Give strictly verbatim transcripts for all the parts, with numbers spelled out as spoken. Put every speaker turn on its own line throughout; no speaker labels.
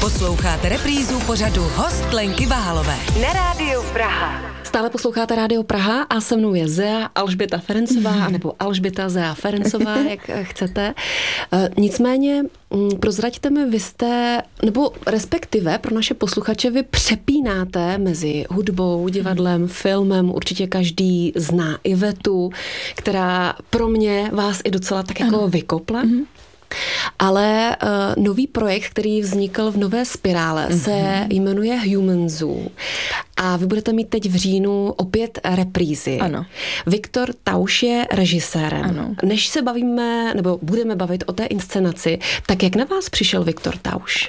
Posloucháte reprízu pořadu Host Lenky Váhalové na Rádiu Praha.
Stále posloucháte Rádio Praha a se mnou je Zea Alžběta Ferencová, nebo Alžběta Zea Ferencová, jak chcete. Nicméně prozraďte mi, vy jste, nebo respektive pro naše posluchače, vy přepínáte mezi hudbou, divadlem, filmem. Určitě každý zná Ivetu, která pro mě vás i docela tak jako ano. vykopla. Mm-hmm. Ale uh, nový projekt, který vznikl v Nové Spirále, mm-hmm. se jmenuje Human Zoo. A vy budete mít teď v říjnu opět reprízy.
Ano.
Viktor Tauš je režisérem.
Ano.
Než se bavíme, nebo budeme bavit o té inscenaci, tak jak na vás přišel Viktor Tauš?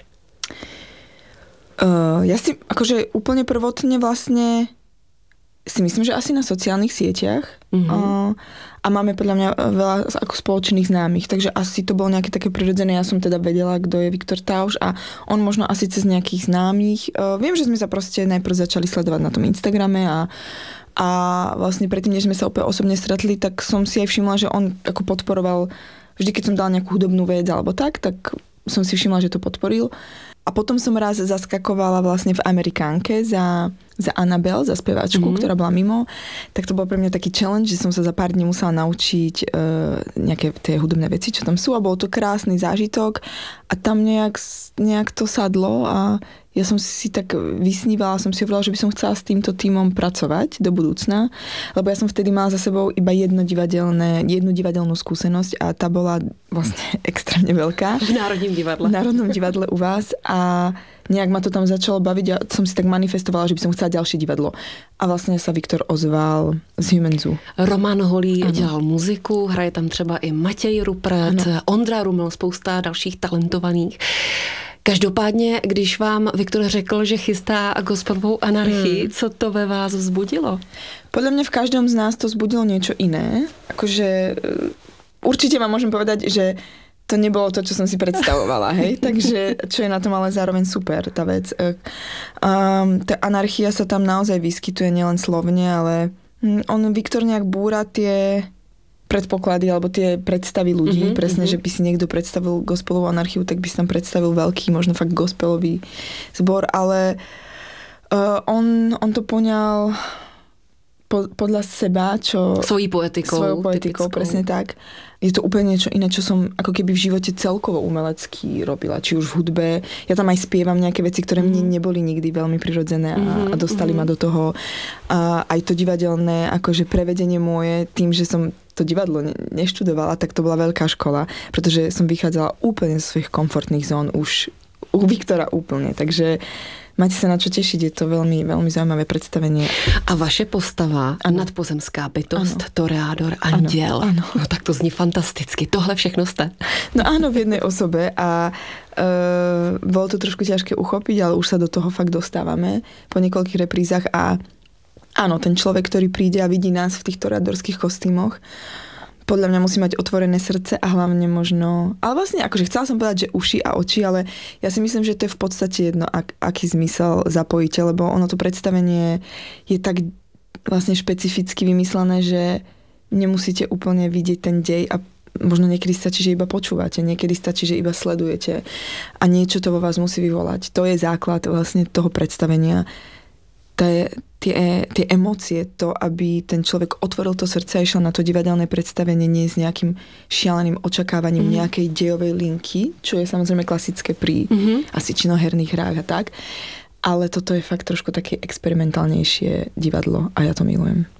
Uh, ja si, akože úplne prvotne vlastne si myslím, že asi na sociálnych sieťach. Mm-hmm. Uh, a máme podľa mňa veľa ako spoločných známych, takže asi to bolo nejaké také prirodzené. Ja som teda vedela, kto je Viktor Tauš a on možno asi cez nejakých známych. Uh, viem, že sme sa proste najprv začali sledovať na tom Instagrame a, a vlastne predtým, než sme sa opäť osobne stretli, tak som si aj všimla, že on ako podporoval, vždy keď som dala nejakú hudobnú vec alebo tak, tak som si všimla, že to podporil. A potom som raz zaskakovala vlastne v Amerikánke za, za Annabelle, za speváčku, mm-hmm. ktorá bola mimo. Tak to bol pre mňa taký challenge, že som sa za pár dní musela naučiť e, nejaké tie hudobné veci, čo tam sú. A bol to krásny zážitok. A tam nejak, nejak to sadlo a ja som si tak vysnívala, som si hovorila, že by som chcela s týmto tímom pracovať do budúcna, lebo ja som vtedy mala za sebou iba jedno divadelné, jednu divadelnú skúsenosť a tá bola vlastne extrémne veľká.
V Národním divadle.
V Národnom divadle u vás a nejak ma to tam začalo baviť a som si tak manifestovala, že by som chcela ďalšie divadlo. A vlastne sa Viktor ozval z Human Zoo.
Roman Holý ano. Dělal muziku, hraje tam třeba i Matěj Rupert, ano. Ondra Ruml, spousta dalších talentovaných. Každopádně, když vám Viktor řekl, že chystá gospelovou anarchii, hmm. co to ve vás vzbudilo?
Podľa mňa v každom z nás to vzbudilo niečo iné. Akože určite vám môžem povedať, že to nebolo to, čo som si predstavovala, hej? Takže čo je na tom ale zároveň super, tá vec. Um, tá anarchia sa tam naozaj vyskytuje nielen slovne, ale on, Viktor nejak búra tie predpoklady alebo tie predstavy ľudí. Mm-hmm, presne, mm-hmm. že by si niekto predstavil gospelovú anarchiu, tak by si tam predstavil veľký, možno fakt gospelový zbor, ale uh, on, on to poňal po, podľa seba, čo...
Svojí poetikou.
Svojou poetikou, typickou. Presne tak. Je to úplne niečo iné, čo som ako keby v živote celkovo umelecky robila. Či už v hudbe. Ja tam aj spievam nejaké veci, ktoré mne neboli nikdy veľmi prirodzené a, a dostali mm-hmm. ma do toho. A aj to divadelné, akože prevedenie moje, tým, že som to divadlo ne- neštudovala, tak to bola veľká škola, pretože som vychádzala úplne z svojich komfortných zón už u Viktora úplne. Takže máte sa na čo tešiť, je to veľmi, veľmi zaujímavé predstavenie.
A vaše postava, ano. Nadpozemská bytost, ano. Toreador, anděl.
Ano. Ano.
No tak to zní fantasticky. Tohle všechno jste.
No áno, v jednej osobe a e, bolo to trošku ťažké uchopiť, ale už sa do toho fakt dostávame po niekoľkých reprízach a áno, ten človek, ktorý príde a vidí nás v tých toreadorských kostýmoch, podľa mňa musí mať otvorené srdce a hlavne možno... Ale vlastne, akože chcela som povedať, že uši a oči, ale ja si myslím, že to je v podstate jedno, ak, aký zmysel zapojíte, lebo ono to predstavenie je tak vlastne špecificky vymyslené, že nemusíte úplne vidieť ten dej a možno niekedy stačí, že iba počúvate, niekedy stačí, že iba sledujete a niečo to vo vás musí vyvolať. To je základ vlastne toho predstavenia. Tie, tie, tie emócie, to, aby ten človek otvoril to srdce a išiel na to divadelné predstavenie nie s nejakým šialeným očakávaním mm. nejakej dejovej linky, čo je samozrejme klasické pri mm-hmm. asi činoherných hrách a tak. Ale toto je fakt trošku také experimentálnejšie divadlo a ja to milujem.